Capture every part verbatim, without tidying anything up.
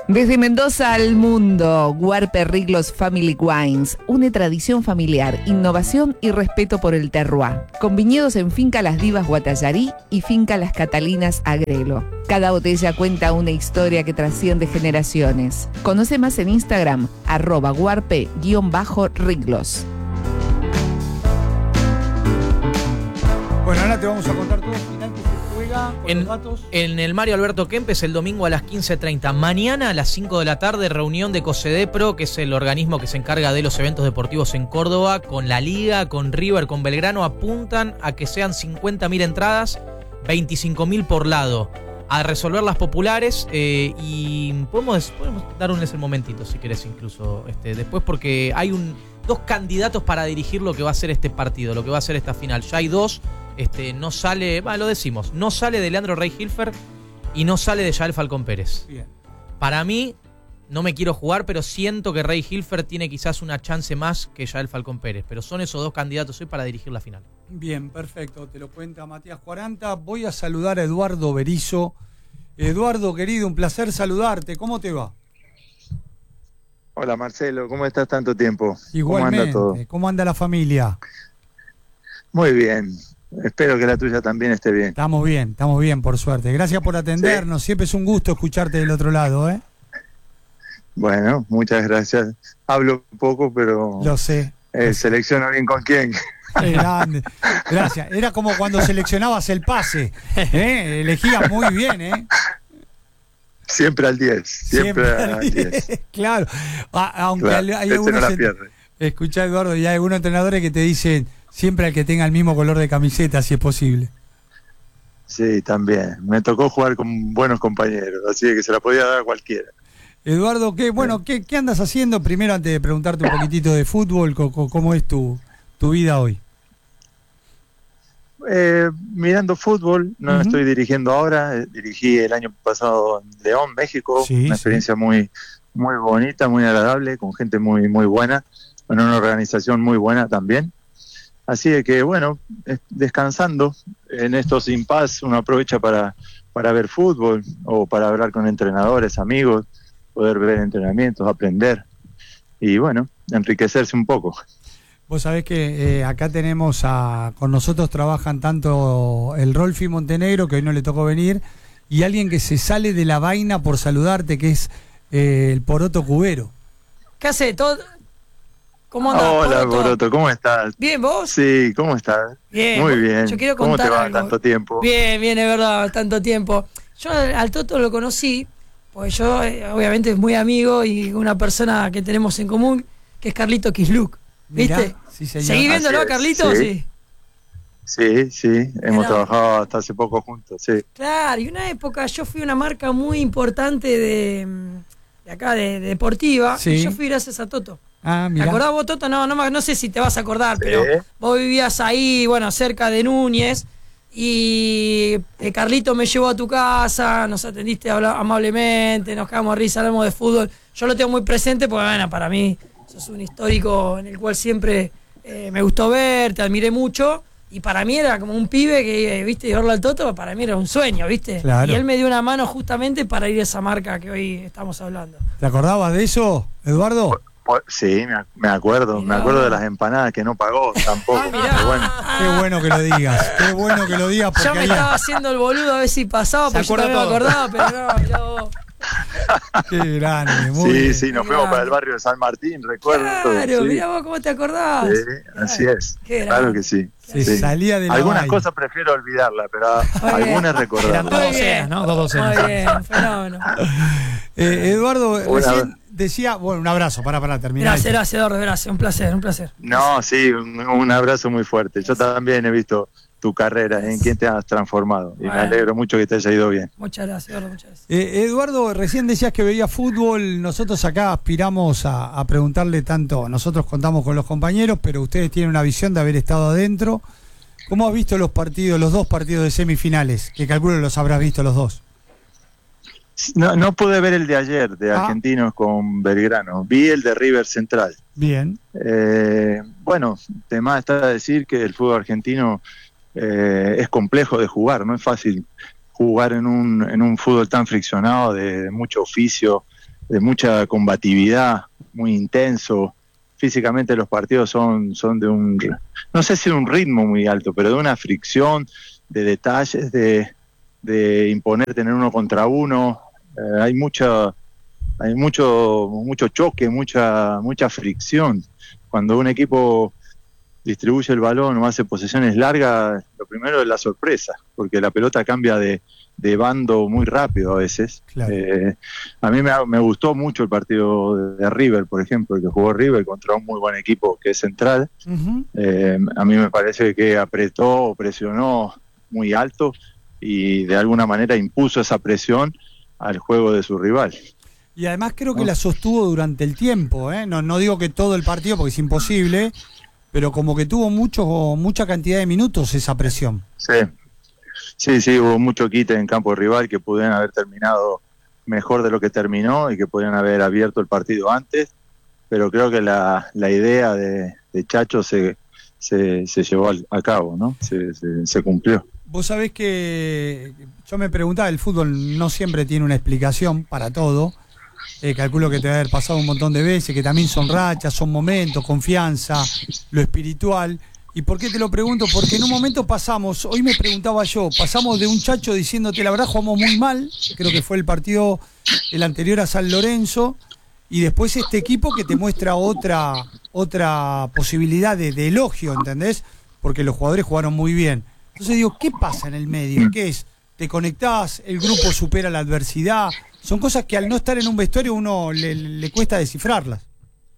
Desde Mendoza al mundo, Guarpe Riglos Family Wines une tradición familiar, innovación y respeto por el terroir, con viñedos en Finca Las Divas Guatallarí y Finca Las Catalinas Agrelo. Cada botella cuenta una historia que trasciende generaciones. Conoce más en Instagram, arroba guarpe-riglos. Bueno, ahora te vamos a contar todo el final que se juega con en, los datos. En el Mario Alberto Kempes el domingo a las quince treinta. Mañana a las cinco de la tarde, reunión de COSEDEPRO, que es el organismo que se encarga de los eventos deportivos en Córdoba, con la Liga, con River, con Belgrano. Apuntan a que sean cincuenta mil entradas, veinticinco mil por lado, a resolver las populares. eh, y podemos, podemos dar un ese momentito, si querés, incluso este, después, porque hay un dos candidatos para dirigir lo que va a ser este partido, lo que va a ser esta final. Ya hay dos. Este, no sale, bah, lo decimos, no sale de Leandro Rey Hilfer y no sale de Yael Falcón Pérez. Bien. Para mí, no me quiero jugar, pero siento que Rey Hilfer tiene quizás una chance más que Yael Falcón Pérez. Pero son esos dos candidatos hoy para dirigir la final. Bien, perfecto, te lo cuenta Matías cuarenta. Voy a saludar a Eduardo Berizo. Eduardo, querido, un placer saludarte. ¿Cómo te va? Hola Marcelo, ¿cómo estás tanto tiempo? Igualmente, ¿Cómo anda todo? ¿Cómo anda la familia? Muy bien, espero que la tuya también esté bien. Estamos bien, estamos bien, por suerte. Gracias por atendernos, sí. Siempre es un gusto escucharte del otro lado, ¿eh? Bueno, muchas gracias. Hablo un poco, pero Lo sé. Eh, selecciono bien con quién. Qué grande. Gracias. Era como cuando seleccionabas el pase, ¿eh? Elegías muy bien, ¿eh? Siempre al diez, siempre, siempre al diez. Claro, a, aunque claro, hay, hay ese algunos... no la pierde. Escuchá, Eduardo, y hay algunos entrenadores que te dicen siempre al que tenga el mismo color de camiseta, si es posible. Sí, también. Me tocó jugar con buenos compañeros, así que se la podía dar a cualquiera. Eduardo, ¿qué, bueno, ¿qué, qué andas haciendo? Primero, antes de preguntarte un poquitito de fútbol, ¿cómo, cómo es tu, tu vida hoy? Eh, mirando fútbol, no uh-huh. estoy dirigiendo ahora, eh, dirigí el año pasado en León, México, sí, una experiencia sí. muy muy bonita, muy agradable, con gente muy muy buena, con una organización muy buena también. Así de que bueno, descansando en estos impases uno aprovecha para, para ver fútbol o para hablar con entrenadores, amigos, poder ver entrenamientos, aprender y bueno, enriquecerse un poco. Vos sabés que eh, acá tenemos a, con nosotros trabajan tanto el Rolfi Montenegro, que hoy no le tocó venir, y alguien que se sale de la vaina por saludarte, que es eh, el Poroto Cubero. ¿Qué hace? ¿Todo? ¿Cómo andás, Hola, Poroto? Poroto, ¿cómo estás? Bien, ¿vos? Sí, ¿cómo estás? Bien. Muy bien. Yo quiero ¿Cómo contar te va algo. tanto tiempo? Bien, bien, es verdad, tanto tiempo. Yo al, al Toto lo conocí, porque yo eh, obviamente es muy amigo y una persona que tenemos en común, que es Carlito Kisluc. ¿Viste? Mirá, sí, señor. ¿Seguís viéndolo, Así es, Carlito? Sí. Sí, sí, hemos Era... trabajado hasta hace poco juntos, sí. Claro, y una época yo fui una marca muy importante de, de acá, de, de deportiva, sí. Y yo fui gracias a Toto. Ah, ¿Te acordás vos, Toto? No, no, no sé si te vas a acordar, sí. pero vos vivías ahí, bueno, cerca de Núñez, y eh, Carlito me llevó a tu casa, nos atendiste amablemente, nos quedamos a risa, hablamos de fútbol. Yo lo tengo muy presente porque, bueno, para mí sos un histórico en el cual siempre eh, me gustó ver, te admiré mucho, y para mí era como un pibe que, eh, viste, verlo al Toto, para mí era un sueño, viste. Claro. Y él me dio una mano justamente para ir a esa marca que hoy estamos hablando. ¿Te acordabas de eso, Eduardo? Sí, me acuerdo, mirá, me acuerdo de las empanadas que no pagó tampoco. Ah, mirá. Bueno. Qué bueno que lo digas, qué bueno que lo digas. Porque yo me ahí... estaba haciendo el boludo a ver si pasaba, porque yo también me acordaba, pero no, mirá vos. Qué grande, muy Sí, bien. sí, nos fuimos para el barrio de San Martín, recuerdo. Claro, sí. mirá vos cómo te acordás. Sí, así es, claro que sí. Se sí. salía de la Algunas vaina. cosas prefiero olvidarlas, pero algunas recordarlas. Eran dos docenas, ¿no? Dos docenas. Muy bien, fenómeno. Eh, Eduardo, Una... recién decía, bueno, un abrazo, para, para terminar. Gracias, gracias, Eduardo, gracias, un placer, un placer. No, sí, un, un abrazo muy fuerte. Yo también he visto tu carrera, en quién te has transformado. Y bueno, me alegro mucho que te haya ido bien. Muchas gracias, Eduardo, muchas gracias. Eh, Eduardo, recién decías que veías fútbol. Nosotros acá aspiramos a, a preguntarle tanto. Nosotros contamos con los compañeros, pero ustedes tienen una visión de haber estado adentro. ¿Cómo has visto los partidos, los dos partidos de semifinales? Que calculo los habrás visto los dos. No, no pude ver el de ayer, de ah. Argentinos con Belgrano. Vi el de River Central. Bien. Eh, bueno, tema está decir que el fútbol argentino eh, es complejo de jugar, no es fácil jugar en un, en un fútbol tan friccionado, de, de mucho oficio, de mucha combatividad, muy intenso. Físicamente los partidos son, son de un, no sé si de un ritmo muy alto, pero de una fricción, de detalles, de, de imponer, tener uno contra uno. Eh, hay mucha, hay mucho, mucho choque, mucha, mucha fricción. Cuando un equipo distribuye el balón o hace posesiones largas, lo primero es la sorpresa, porque la pelota cambia de, de bando muy rápido a veces. Claro. Eh, a mí me, me gustó mucho el partido de, de River, por ejemplo, el que jugó River contra un muy buen equipo que es Central. Uh-huh. Eh, a mí me parece que apretó, presionó muy alto y de alguna manera impuso esa presión al juego de su rival. Y además creo que oh. la sostuvo durante el tiempo, ¿eh? No, no digo que todo el partido porque es imposible, pero como que tuvo mucho, mucha cantidad de minutos esa presión. Sí, sí, sí, hubo mucho quite en campo rival que pudieran haber terminado mejor de lo que terminó y que podían haber abierto el partido antes, pero creo que la, la idea de, de Chacho se, se, se llevó al, a cabo, ¿no? Se, se, se cumplió. Vos sabés que yo me preguntaba, el fútbol no siempre tiene una explicación para todo. Eh, calculo que te va a haber pasado un montón de veces, que también son rachas, son momentos, confianza, lo espiritual. ¿Y por qué te lo pregunto? Porque en un momento pasamos, hoy me preguntaba yo, pasamos de un Chacho diciéndote la verdad jugamos muy mal, creo que fue el partido el anterior a San Lorenzo, y después este equipo que te muestra otra otra posibilidad de, de elogio, ¿entendés? Porque los jugadores jugaron muy bien. Entonces digo, ¿qué pasa en el medio? ¿Qué es? ¿Te conectás? ¿El grupo supera la adversidad? Son cosas que al no estar en un vestuario uno le, le cuesta descifrarlas.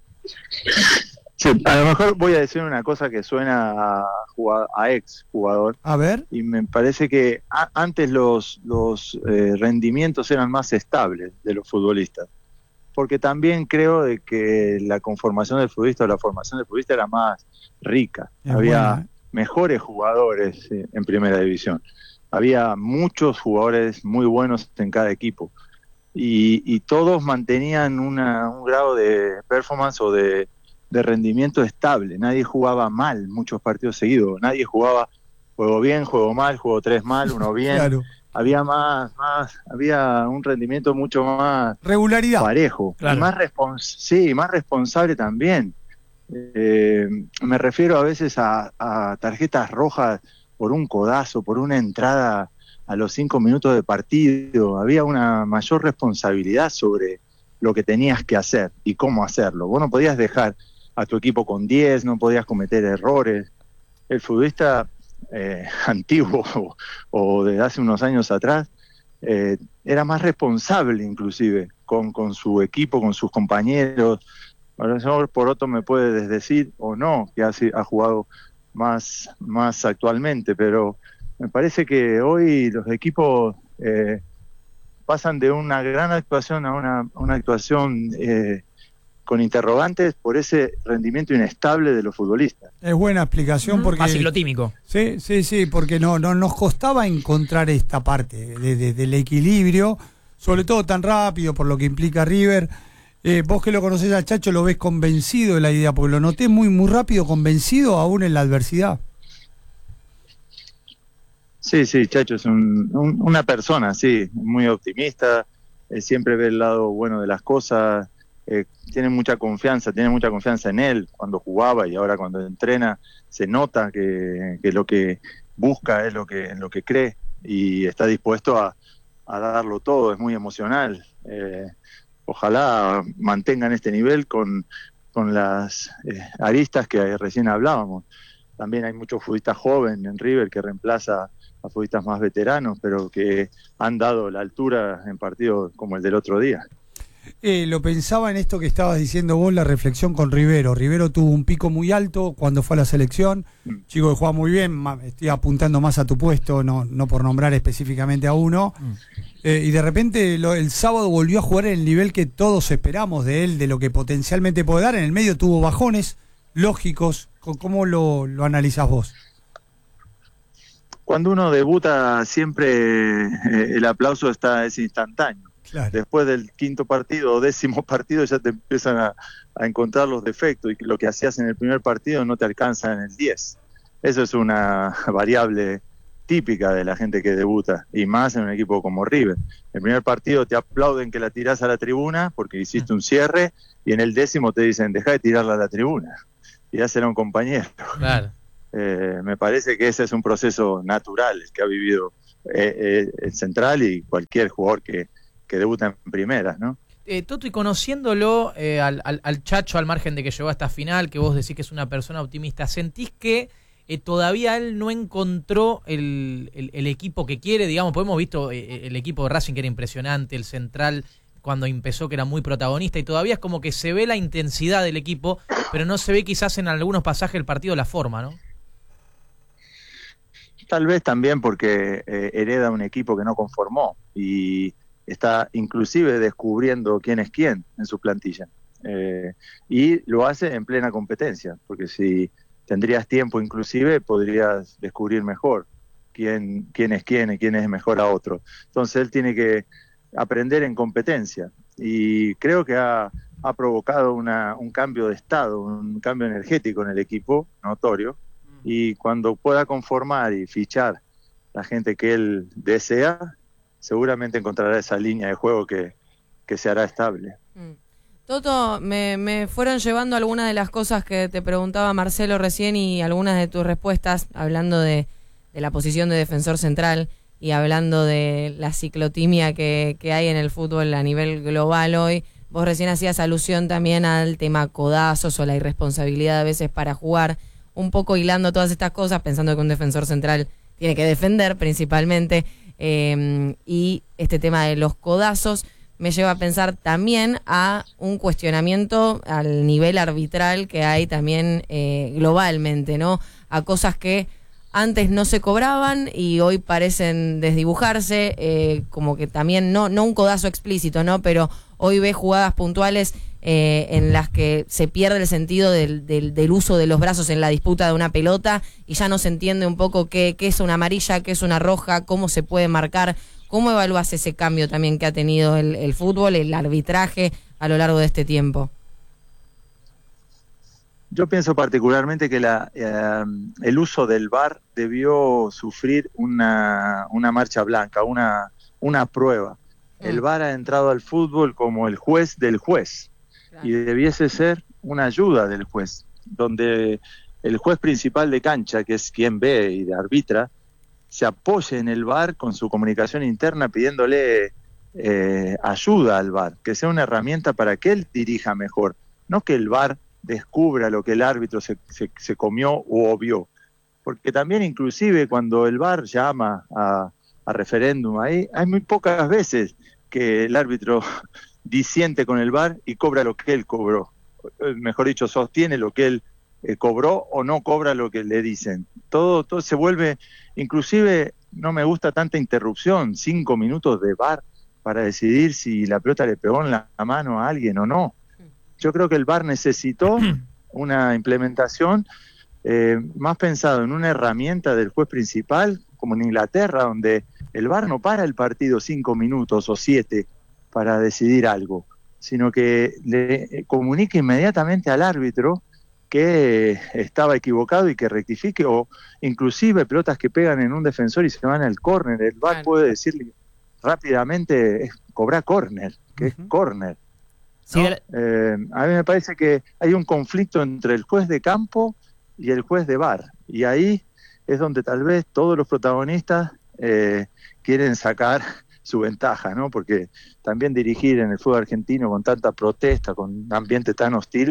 Sí, a lo mejor voy a decir una cosa que suena a, jugador, a ex jugador. A ver. Y me parece que a, antes los, los eh, rendimientos eran más estables de los futbolistas. Porque también creo de que la conformación del futbolista o la formación del futbolista era más rica. Es Había buena, ¿eh? mejores jugadores eh, en primera división. Había muchos jugadores muy buenos en cada equipo. Y, y todos mantenían una, un grado de performance o de, de rendimiento estable. Nadie jugaba mal muchos partidos seguidos. Nadie jugaba juego bien, juego mal, juego tres mal, uno bien. Claro. Había más, más, había un rendimiento mucho más regularidad, parejo, claro. y más respons- sí, más responsable también. Eh, me refiero a veces a, a tarjetas rojas por un codazo, por una entrada a los cinco minutos de partido. Había una mayor responsabilidad sobre lo que tenías que hacer y cómo hacerlo. Vos no podías dejar a tu equipo con diez, no podías cometer errores. El futbolista eh, antiguo o, o de hace unos años atrás eh, era más responsable inclusive con, con su equipo, con sus compañeros. Ahora por otro me puedes decir o no que ha, ha jugado más, más actualmente, pero me parece que hoy los equipos eh, pasan de una gran actuación a una, una actuación eh, con interrogantes por ese rendimiento inestable de los futbolistas. Es buena explicación porque... Más ciclotímico. Sí, sí, sí, porque no, no nos costaba encontrar esta parte de, de, del equilibrio, sobre todo tan rápido por lo que implica River. Eh, vos que lo conocés al Chacho, lo ves convencido de la idea, porque lo noté muy, muy rápido, convencido aún en la adversidad. Sí, sí, Chacho es un, un, una persona, sí, muy optimista, eh, siempre ve el lado bueno de las cosas, eh, tiene mucha confianza, tiene mucha confianza en él cuando jugaba y ahora cuando entrena se nota que, que lo que busca es lo que, lo que cree y está dispuesto a, a darlo todo, es muy emocional. Eh, ojalá mantengan este nivel con, con las eh, aristas que recién hablábamos. También hay muchos futbolistas jóvenes en River que reemplaza a futbolistas más veteranos, pero que han dado la altura en partidos como el del otro día. Eh, lo pensaba en esto que estabas diciendo vos, la reflexión con Rivero. Rivero tuvo un pico muy alto cuando fue a la selección, mm. chico que juega muy bien, estoy apuntando más a tu puesto, no, no por nombrar específicamente a uno, mm. eh, y de repente lo, el sábado volvió a jugar en el nivel que todos esperamos de él, de lo que potencialmente puede dar. En el medio tuvo bajones lógicos. ¿Cómo lo, lo analizás vos? Cuando uno debuta siempre eh, el aplauso está es instantáneo. Claro. Después del quinto partido o décimo partido ya te empiezan a, a encontrar los defectos y lo que hacías en el primer partido no te alcanza en el diez. Eso es una variable típica de la gente que debuta, y más en un equipo como River. El primer partido te aplauden que la tirás a la tribuna porque hiciste un cierre, y en el décimo te dicen, dejá de tirarla a la tribuna, tirásela a un compañero. Claro. Eh, me parece que ese es un proceso natural el que ha vivido eh, eh, el Central y cualquier jugador que, que debuta en primeras, ¿no? Eh, Toto, y conociéndolo eh, al, al, al Chacho, al margen de que llegó a esta final, que vos decís que es una persona optimista, ¿sentís que eh, todavía él no encontró el, el, el equipo que quiere? Digamos, pues hemos visto eh, el equipo de Racing, que era impresionante, el Central cuando empezó, que era muy protagonista, y todavía es como que se ve la intensidad del equipo, pero no se ve quizás en algunos pasajes del partido la forma, ¿no? Tal vez también porque eh, hereda un equipo que no conformó y está inclusive descubriendo quién es quién en su plantilla. Eh, y lo hace en plena competencia, porque si tendrías tiempo inclusive podrías descubrir mejor quién, quién es quién y quién es mejor a otro. Entonces él tiene que aprender en competencia, y creo que ha, ha provocado una, un cambio de estado, un cambio energético en el equipo notorio, y cuando pueda conformar y fichar la gente que él desea, seguramente encontrará esa línea de juego que, que se hará estable. Mm. Toto, me, me fueron llevando algunas de las cosas que te preguntaba Marcelo recién, y algunas de tus respuestas, hablando de, de la posición de defensor central y hablando de la ciclotimia que, que hay en el fútbol a nivel global hoy. Vos recién hacías alusión también al tema codazos o la irresponsabilidad a veces para jugar, un poco hilando todas estas cosas, pensando que un defensor central tiene que defender principalmente, eh, y este tema de los codazos me lleva a pensar también a un cuestionamiento al nivel arbitral que hay también eh, globalmente, ¿no? A cosas que antes no se cobraban y hoy parecen desdibujarse, eh, como que también, no, no un codazo explícito, ¿no? Pero hoy ves jugadas puntuales eh, en las que se pierde el sentido del, del, del uso de los brazos en la disputa de una pelota, y ya no se entiende un poco qué, qué es una amarilla, qué es una roja, cómo se puede marcar. ¿Cómo evalúas ese cambio también que ha tenido el, el fútbol, el arbitraje a lo largo de este tiempo? Yo pienso particularmente que la, eh, el uso del V A R debió sufrir una, una marcha blanca, una, una prueba. El V A R ha entrado al fútbol como el juez del juez, claro, y debiese ser una ayuda del juez, donde el juez principal de cancha, que es quien ve y arbitra, se apoye en el V A R con su comunicación interna pidiéndole eh, ayuda al V A R, que sea una herramienta para que él dirija mejor, no que el V A R descubra lo que el árbitro se, se, se comió o obvió. Porque también inclusive cuando el V A R llama a, a referéndum, ahí hay muy pocas veces que el árbitro disiente con el V A R y cobra lo que él cobró. Mejor dicho, sostiene lo que él eh, cobró o no cobra lo que le dicen. Todo, todo se vuelve, inclusive no me gusta tanta interrupción, cinco minutos de V A R para decidir si la pelota le pegó en la mano a alguien o no. Yo creo que el V A R necesitó una implementación eh, más pensado en una herramienta del juez principal, como en Inglaterra, donde el V A R no para el partido cinco minutos o siete para decidir algo, sino que le comunique inmediatamente al árbitro que estaba equivocado y que rectifique, o inclusive pelotas que pegan en un defensor y se van al córner. El V A R puede decirle rápidamente, cobra córner, que es córner. ¿No? Sí, eh, a mí me parece que hay un conflicto entre el juez de campo y el juez de V A R, y ahí es donde tal vez todos los protagonistas eh, quieren sacar su ventaja, ¿no? Porque también dirigir en el fútbol argentino con tanta protesta, con un ambiente tan hostil,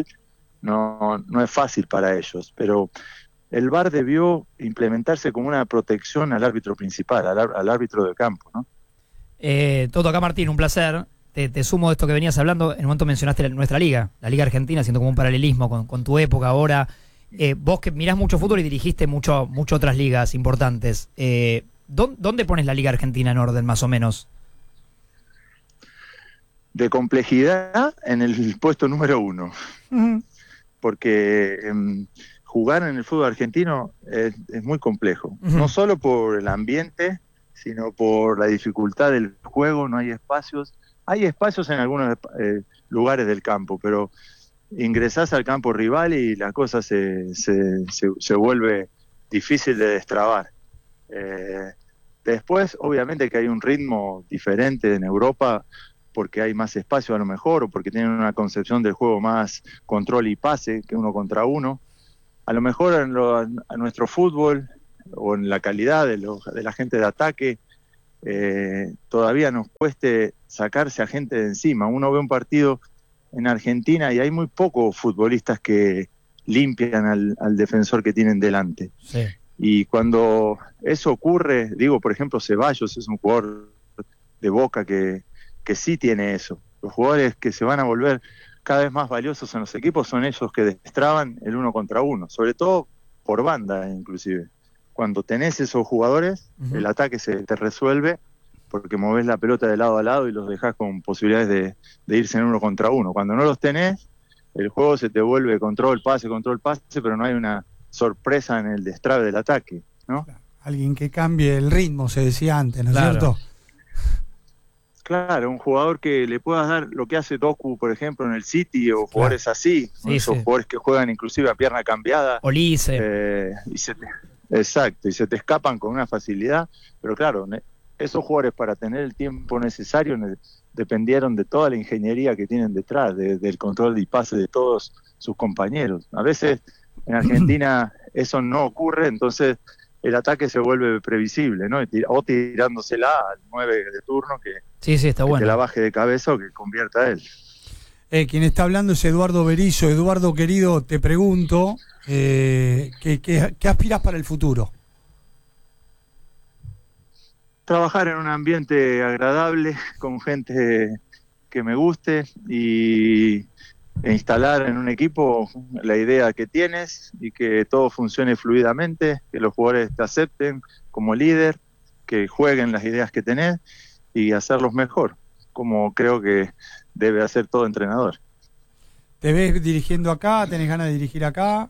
no, no es fácil para ellos, pero el V A R debió implementarse como una protección al árbitro principal, al, al árbitro de campo, ¿no? Eh, Toto, acá Martín, un placer. Te, te sumo de esto que venías hablando. En un momento mencionaste la, nuestra liga, la Liga Argentina, siendo como un paralelismo con, con tu época ahora. Eh, vos que mirás mucho fútbol y dirigiste mucho, mucho otras ligas importantes, eh, ¿dónde, ¿dónde pones la Liga Argentina en orden, más o menos? De complejidad, en el puesto número uno. Uh-huh. Porque eh, jugar en el fútbol argentino es, es muy complejo. Uh-huh. No solo por el ambiente, sino por la dificultad del juego. No hay espacios. Hay espacios en algunos eh, lugares del campo, pero ingresás al campo rival y la cosa se, se, se, se vuelve difícil de destrabar. Eh, después, obviamente que hay un ritmo diferente en Europa, porque hay más espacio a lo mejor, o porque tienen una concepción del juego más control y pase que uno contra uno. A lo mejor en lo, a nuestro fútbol, o en la calidad de, lo, de la gente de ataque, eh, todavía nos cueste sacarse a gente de encima. Uno ve un partido en Argentina y hay muy pocos futbolistas que limpian al, al defensor que tienen delante. Sí. Y cuando eso ocurre, digo, por ejemplo, Ceballos es un jugador de Boca que, que sí tiene eso. Los jugadores que se van a volver cada vez más valiosos en los equipos son esos que destraban el uno contra uno, sobre todo por banda inclusive. Cuando tenés esos jugadores, uh-huh. el ataque se te resuelve porque movés la pelota de lado a lado y los dejás con posibilidades de, de irse en uno contra uno. Cuando no los tenés, el juego se te vuelve control, pase, control, pase, pero no hay una sorpresa en el destrabe del ataque, ¿no? Alguien que cambie el ritmo, se decía antes, ¿no es claro. cierto? Claro, un jugador que le puedas dar lo que hace Doku, por ejemplo, en el City, o jugadores claro. así, sí, esos sí. jugadores que juegan inclusive a pierna cambiada. Olise. Eh, y se te, exacto, y se te escapan con una facilidad, pero claro, esos jugadores para tener el tiempo necesario ne- dependieron de toda la ingeniería que tienen detrás, de, del control y pase de todos sus compañeros. A veces en Argentina eso no ocurre, entonces el ataque se vuelve previsible, ¿no? O tirándosela al nueve de turno que, sí, sí, está que bueno. te la baje de cabeza o que convierta a él. Eh, quien está hablando es Eduardo Berizzo. Eduardo, querido, te pregunto, eh, ¿qué, qué, ¿qué aspiras para el futuro? Trabajar en un ambiente agradable, con gente que me guste y e instalar en un equipo la idea que tienes y que todo funcione fluidamente, que los jugadores te acepten como líder, que jueguen las ideas que tenés y hacerlos mejor, como creo que debe hacer todo entrenador. ¿Te ves dirigiendo acá? ¿Tenés ganas de dirigir acá?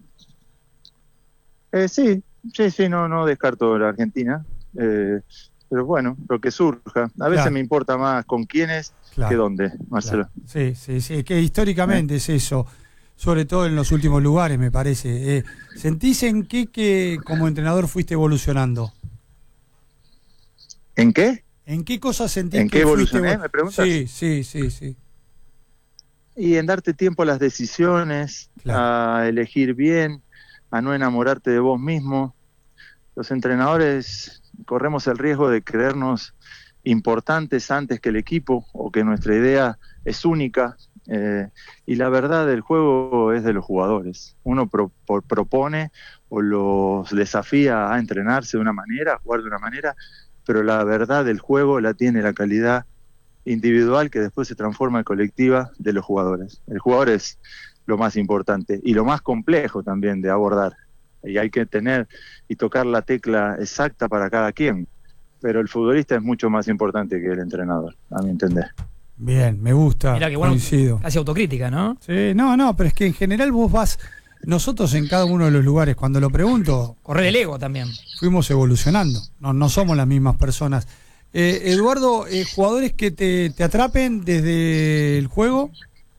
Eh, sí, sí, sí, no, no descarto la Argentina, eh, pero bueno, lo que surja. A veces claro. me importa más con quiénes claro. que dónde, Marcelo. Claro. Sí, sí, sí, que históricamente ¿Eh? es eso, sobre todo en los últimos lugares, me parece. Eh, ¿Sentís en qué que como entrenador fuiste evolucionando? ¿En qué? ¿En qué cosas sentís ¿En que qué evolucioné, fuiste... me preguntas? Sí, sí, sí, sí. Y en darte tiempo a las decisiones, claro. a elegir bien, a no enamorarte de vos mismo. Los entrenadores corremos el riesgo de creernos importantes antes que el equipo o que nuestra idea es única, eh, y la verdad del juego es de los jugadores. Uno pro, por, propone o los desafía a entrenarse de una manera, a jugar de una manera, pero la verdad del juego la tiene la calidad individual que después se transforma en colectiva de los jugadores. El jugador es lo más importante y lo más complejo también de abordar, y hay que tener y tocar la tecla exacta para cada quien, pero el futbolista es mucho más importante que el entrenador, a mi entender. Bien, me gusta. Mira que bueno, coincido. Casi autocrítica, ¿no? Sí, no, no, pero es que en general vos vas, nosotros en cada uno de los lugares, cuando lo pregunto, correr el ego también. Fuimos evolucionando, no, no somos las mismas personas. Eh, Eduardo, eh, jugadores que te, te atrapen desde el juego.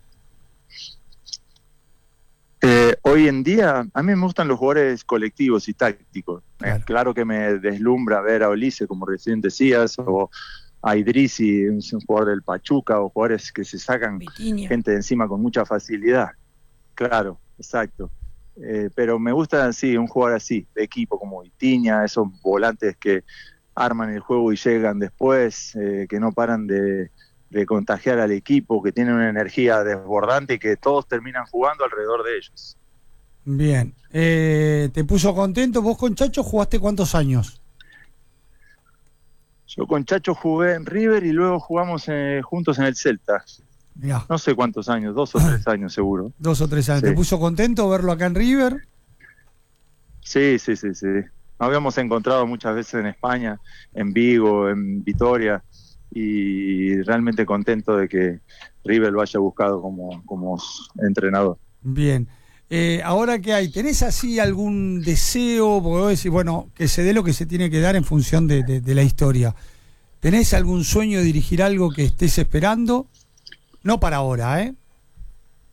Eh, hoy en día, a mí me gustan los jugadores colectivos y tácticos. Claro, eh, claro que me deslumbra ver a Olise, como recién decías, o a Idrissi, un jugador del Pachuca, o jugadores que se sacan Vitinha. gente de encima con mucha facilidad. Claro, exacto. Eh, pero me gusta, sí, un jugador así, de equipo, como Vitinha, esos volantes que arman el juego y llegan después, eh, que no paran de... de contagiar al equipo, que tienen una energía desbordante y que todos terminan jugando alrededor de ellos. Bien, eh, ¿te puso contento? ¿Vos con Chacho jugaste cuántos años? Yo con Chacho jugué en River y luego jugamos eh, juntos en el Celta. Mirá. No sé cuántos años, dos o tres años seguro. Dos o tres años. Sí. ¿Te puso contento verlo acá en River? Sí, sí, sí, sí. Nos habíamos encontrado muchas veces en España, en Vigo, en Vitoria, y realmente contento de que River lo haya buscado como, como entrenador. Bien. Eh, ahora que hay, ¿tenés así algún deseo? Porque vos decís, bueno, que se dé lo que se tiene que dar en función de, de, de la historia. ¿Tenés algún sueño de dirigir algo que estés esperando? No para ahora, ¿eh?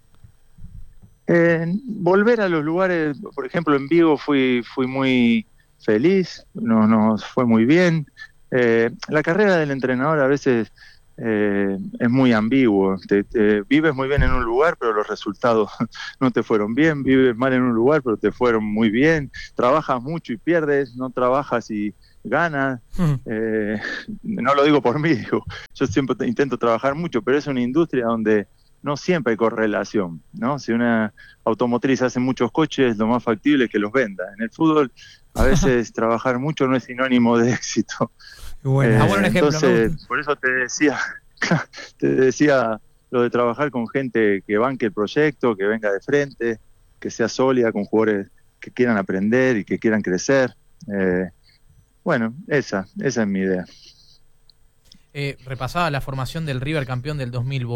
Eh, volver a los lugares, por ejemplo, en Vigo fui, fui muy feliz, nos, nos fue muy bien. Eh, la carrera del entrenador a veces eh, es muy ambiguo. Te, te, vives muy bien en un lugar, pero los resultados no te fueron bien. Vives mal en un lugar, pero te fueron muy bien. Trabajas mucho y pierdes, no trabajas y ganas. Uh-huh. Eh, no lo digo por mí, digo, yo siempre intento trabajar mucho, pero es una industria donde no siempre hay correlación, ¿no? Si una automotriz hace muchos coches, lo más factible es que los venda. En el fútbol, a veces trabajar mucho no es sinónimo de éxito. Bueno, eh, ah, bueno, un ejemplo, entonces, por eso te decía, te decía lo de trabajar con gente que banque el proyecto, que venga de frente, que sea sólida, con jugadores que quieran aprender y que quieran crecer. Eh, bueno, esa, esa es mi idea. Eh, repasaba la formación del River campeón del dos mil.